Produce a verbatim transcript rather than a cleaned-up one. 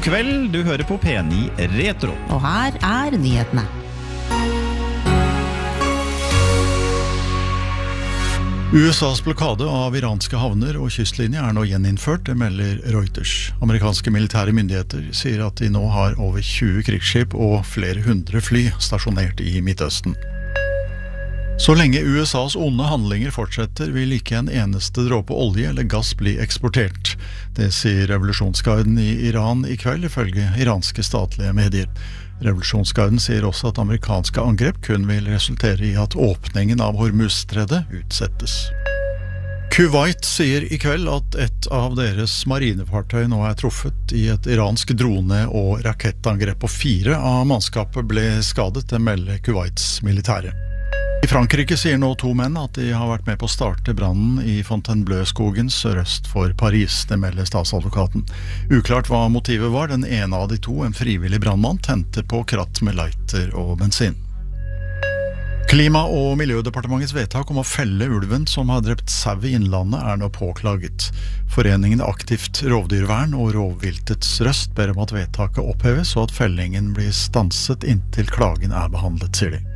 God kveld, du hører på P ni Retro. Og her er nyhetene. U S A's blokade av iranske havner og kystlinje er nå gjeninnført, det melder Reuters. Amerikanske militære myndigheter sier at de nå har over tjue krigsskip og flere hundre fly stasjonert i Midtøsten. Så lenge U S A's onde handlinger fortsetter, vil ikke en eneste dråpe olje eller gass bli eksportert. Det sier revolusjonsgarden i Iran i kveld, ifølge iranske statlige medier. Revolusjonsgarden sier også at amerikanske angrep kun vil resultere i at åpningen av Hormuzstredet utsettes. Kuwait sier i kveld at et av deres marinefartøy nå er truffet i et iransk drone- og rakettangrep, og fire av mannskapet ble skadet, det melder Kuwaits militære. I Frankrike sier nå to menn at de har vært med på å starte brannen i Fontainebleau-skogen sørøst for Paris, det melder statsadvokaten. Uklart hva motivet var, den ene av de to, en frivillig brannmann, tente på kratt med lighter og bensin. Klima- og miljødepartementets vedtak om å felle ulven som har drept sau i innlandet er nå påklaget. Foreningen Aktivt rovdyrvern og Rovviltets Røst ber om at vedtaket oppheves og at fellingen blir stanset inntil klagen er behandlet, sier de.